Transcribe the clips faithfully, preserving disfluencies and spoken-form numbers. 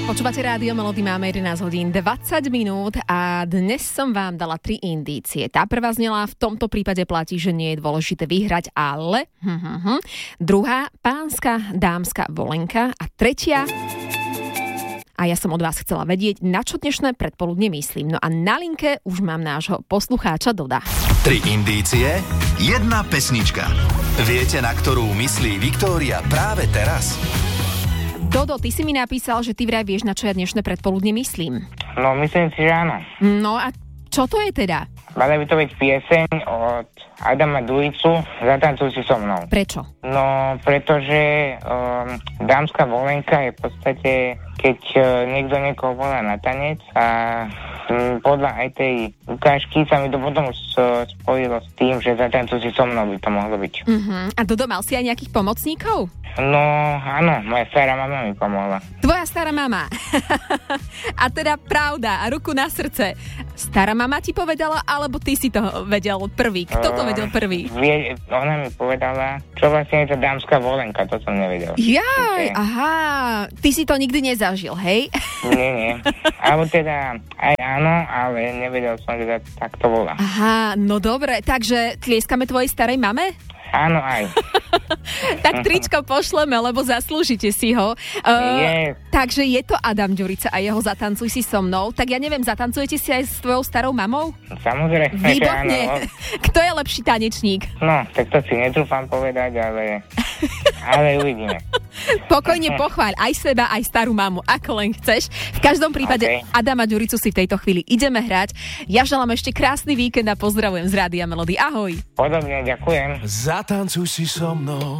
Počúvate Rádio Melody, máme jedenásť hodín dvadsať minút a dnes som vám dala tri indície. Tá prvá znela, v tomto prípade platí, že nie je dôležité vyhrať, ale hm, hm, hm. Druhá, pánska, dámska volenka a tretia, a ja som od vás chcela vedieť, na čo dnešné predpoludne myslím. No a na linke už mám nášho poslucháča Doda. Tri indície, jedna pesnička. Viete, na ktorú myslí Viktória práve teraz? Dodo, ty si mi napísal, že ty vraj vieš, na čo ja dnešné predpoludne myslím. No, myslím si, že áno. No a čo to je teda? Mala by to byť pieseň od Adama Duricu Zatancuj si so mnou. Prečo? No, pretože um, dámska volenka je v podstate, keď uh, niekto niekoho volá na tanec a um, podľa aj tej ukážky sa mi to potom uh, spojilo s tým, že Zatancuj si so mnou by to mohlo byť. Uh-huh. A Dodo, mal si aj nejakých pomocníkov? No, áno, moja stará mama mi pomohla. Tvoja stará mama. A teda pravda, a ruku na srdce. Stará mama ti povedala, alebo ty si to vedel prvý? Kto to vedel prvý? Vie, ona mi povedala, čo vlastne je to dámska volenka, to som nevedel. Jaj, okay. Aha, ty si to nikdy nezažil, hej? Nie, nie. Alebo teda aj áno, ale nevedel som, že tak to volá. Aha, no dobre, takže tlieskame tvojej starej mame? Áno, aj. Tak tričko pošleme, lebo zaslúžite si ho. Uh, yes. Takže je to Adam Ďurica a jeho Zatancuj si so mnou. Tak ja neviem, zatancujete si aj s tvojou starou mamou? Samozrejme, Výborne. áno. Kto je lepší tanečník? No, tak to si netrúfam povedať, ale, ale uvidíme. Pokojne pochváľ aj seba, aj starú mamu, ako len chceš. V každom prípade okay. Adama Ďuricu si v tejto chvíli ideme hrať. Ja želám ešte krásny víkend a pozdravujem z Rádia Melody. Ahoj. Podobne, ďakujem. Zatancuj si so mnou,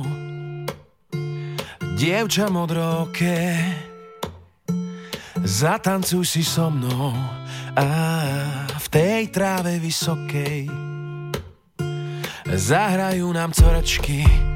dievča modroké. Zatancuj si so mnou a v tej tráve vysokej zahrajú nám coračky